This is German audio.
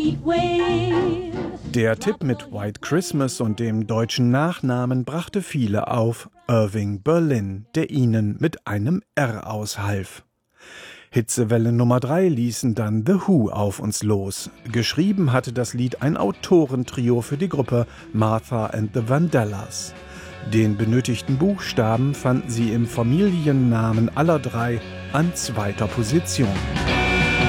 Der Tipp mit White Christmas und dem deutschen Nachnamen brachte viele auf Irving Berlin, der ihnen mit einem R aushalf. Hitzewelle Nummer 3 ließen dann The Who auf uns los. Geschrieben hatte das Lied ein Autorentrio für die Gruppe Martha and the Vandellas. Den benötigten Buchstaben fanden sie im Familiennamen aller drei an zweiter Position.